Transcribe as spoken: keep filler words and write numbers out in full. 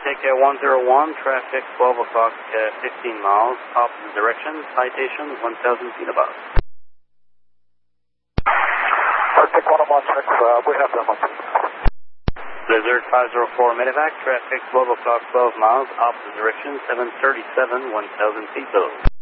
Take uh, one zero one, traffic twelve o'clock, uh, fifteen miles, opposite direction, citation one thousand feet above. Arctic one oh one six, uh, we have them up. Blizzard five zero four, medevac, traffic twelve o'clock, twelve miles, opposite direction, seven thirty-seven, one thousand feet below.